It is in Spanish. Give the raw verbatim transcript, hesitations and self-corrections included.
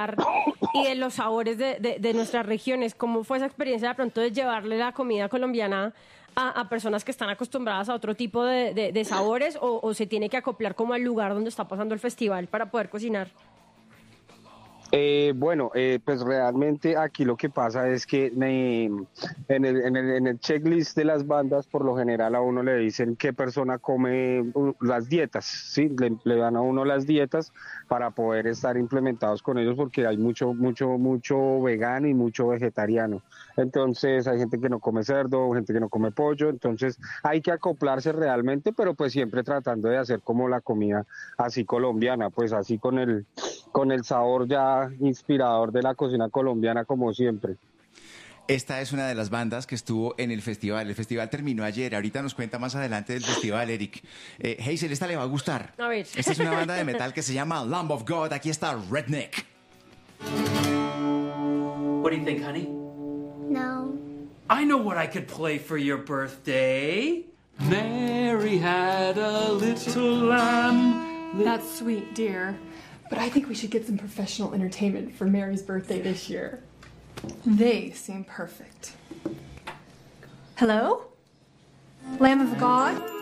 familiar y de los sabores de, de, de nuestras regiones. ¿Cómo fue esa experiencia de pronto de llevarle la comida colombiana a, a personas que están acostumbradas a otro tipo de, de, de sabores o, o se tiene que acoplar como al lugar donde está pasando el festival para poder cocinar? Eh, bueno, eh, pues realmente aquí lo que pasa es que me- en el, en el, en el checklist de las bandas, por lo general a uno le dicen qué persona come uh, las dietas, ¿sí? Le, le dan a uno las dietas para poder estar implementados con ellos porque hay mucho, mucho, mucho vegano y mucho vegetariano. Entonces hay gente que no come cerdo, gente que no come pollo, entonces hay que acoplarse realmente, pero pues siempre tratando de hacer como la comida así colombiana, pues así con el con el sabor ya inspirador de la cocina colombiana como siempre. Esta es una de las bandas que estuvo en el festival. El festival terminó ayer. Ahorita nos cuenta más adelante del festival, Eric. Eh, Hazel, esta le va a gustar. A ver. Esta es una banda de metal que se llama Lamb of God. Aquí está Redneck. What do you think, honey? No. I know what I could play for your birthday. Mary had a little lamb. That's sweet, dear. But I think we should get some professional entertainment for Mary's birthday this year. They seem perfect. Hello? Lamb of God?